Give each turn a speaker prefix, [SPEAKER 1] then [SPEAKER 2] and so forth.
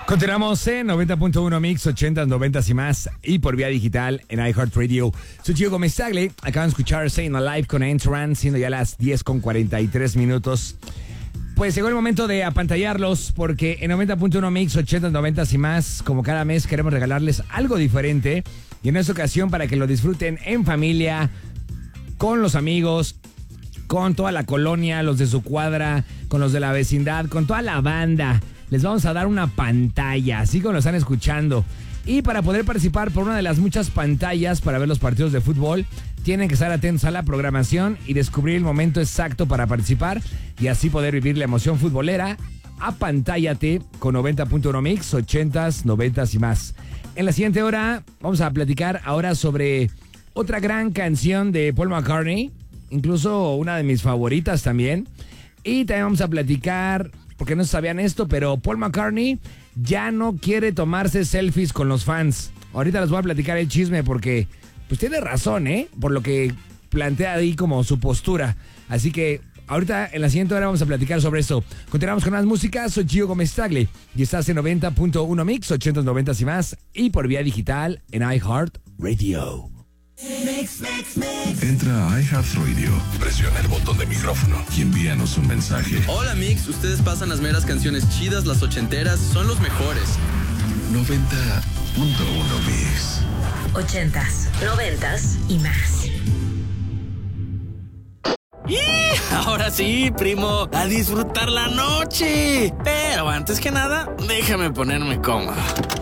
[SPEAKER 1] Continuamos en 90.1 Mix, 80, 90 y más, y por vía digital en iHeartRadio. Soy Gio Gómez Tagle. Acaban de escuchar Saying Alive con Entran, siendo ya las 10:43. Pues llegó el momento de apantallarlos, porque en 90.1 Mix, 80, 90 y más, como cada mes, queremos regalarles algo diferente. Y en esta ocasión, para que lo disfruten en familia, con los amigos, con toda la colonia, los de su cuadra, con los de la vecindad, con toda la banda. Les vamos a dar una pantalla, así como lo están escuchando. Y para poder participar por una de las muchas pantallas para ver los partidos de fútbol, tienen que estar atentos a la programación y descubrir el momento exacto para participar y así poder vivir la emoción futbolera. Apantállate con 90.1 Mix, 80s, 90s y más. En la siguiente hora vamos a platicar ahora sobre otra gran canción de Paul McCartney, incluso una de mis favoritas también. Y también vamos a platicar, porque no sabían esto, pero Paul McCartney ya no quiere tomarse selfies con los fans. Ahorita les voy a platicar el chisme porque pues tiene razón, por lo que plantea ahí como su postura. Así que ahorita en la siguiente hora vamos a platicar sobre eso. Continuamos con más música. Soy Gio Gómez Tagle y estás en 90.1 Mix, 80, 90 y más, y por vía digital en iHeartRadio.
[SPEAKER 2] Entra a iHeartRadio, presiona el botón de micrófono y envíanos un mensaje.
[SPEAKER 3] Hola Mix, ustedes pasan las meras canciones chidas, las ochenteras, son los mejores.
[SPEAKER 2] 90.1 Mix.
[SPEAKER 4] 80s, 90s y más.
[SPEAKER 5] ¡Y! Ahora sí, primo, a disfrutar la noche. Pero antes que nada, déjame ponerme cómodo.